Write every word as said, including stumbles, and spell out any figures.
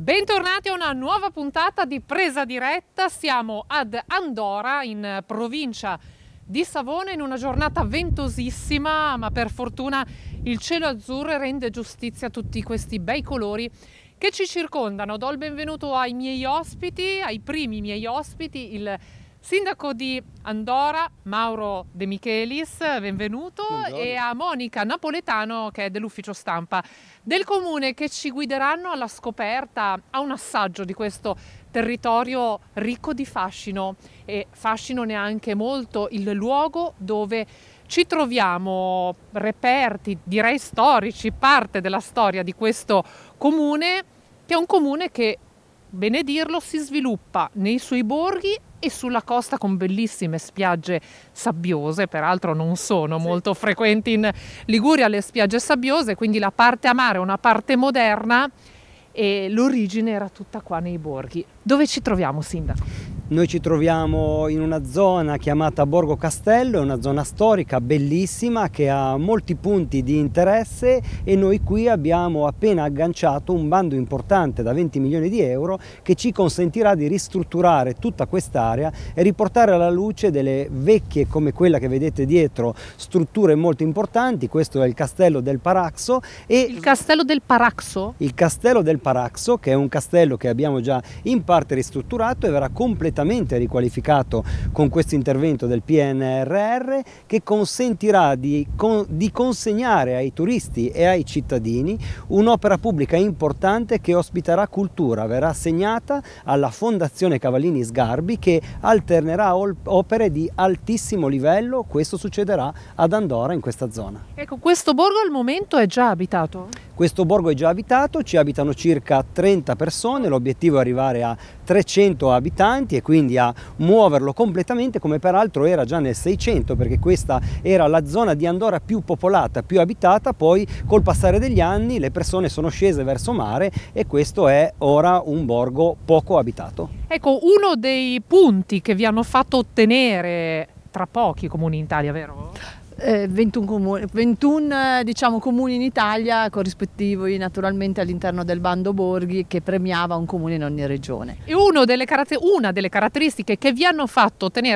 Bentornati a una nuova puntata di Presa Diretta. Siamo ad Andora, in provincia di Savona, in una giornata ventosissima, ma per fortuna il cielo azzurro rende giustizia a tutti questi bei colori che ci circondano. Do il benvenuto ai miei ospiti, ai primi miei ospiti, il sindaco di Andora, Mauro De Michelis, benvenuto. Buongiorno. E a Monica Napoletano, che è dell'ufficio stampa del comune, che ci guideranno alla scoperta, a un assaggio di questo territorio ricco di fascino, e fascino neanche molto il luogo dove ci troviamo, reperti, direi storici, parte della storia di questo comune, che è un comune che, bene dirlo, si sviluppa nei suoi borghi e sulla costa, con bellissime spiagge sabbiose. Peraltro non sono sì. molto frequenti in Liguria le spiagge sabbiose, quindi la parte a mare è una parte moderna e l'origine era tutta qua nei borghi. Dove ci troviamo, sindaco? Noi ci troviamo in una zona chiamata Borgo Castello, è una zona storica bellissima che ha molti punti di interesse, e noi qui abbiamo appena agganciato un bando importante da venti milioni di euro che ci consentirà di ristrutturare tutta quest'area e riportare alla luce delle vecchie, come quella che vedete dietro, strutture molto importanti. Questo è il Castello del Paraxo. E il Castello del Paraxo? Il Castello del Paraxo, che è un castello che abbiamo già in parte ristrutturato e verrà completamente riqualificato con questo intervento del P N R R, che consentirà di, con, di consegnare ai turisti e ai cittadini un'opera pubblica importante che ospiterà cultura. Verrà assegnata alla Fondazione Cavallini Sgarbi, che alternerà opere di altissimo livello. Questo succederà ad Andora, in questa zona. Ecco, questo borgo al momento è già abitato? Questo borgo è già abitato, ci abitano circa trenta persone, l'obiettivo è arrivare a trecento abitanti e quindi a muoverlo completamente, come peraltro era già nel Seicento, perché questa era la zona di Andora più popolata, più abitata. Poi col passare degli anni le persone sono scese verso mare e questo è ora un borgo poco abitato. Ecco, uno dei punti che vi hanno fatto ottenere tra pochi comuni in Italia, vero? Eh, ventuno comuni, ventuno eh, diciamo, comuni in Italia, corrispettivi naturalmente all'interno del bando borghi, che premiava un comune in ogni regione. E uno delle caratter- una delle caratteristiche che vi hanno fatto ottenere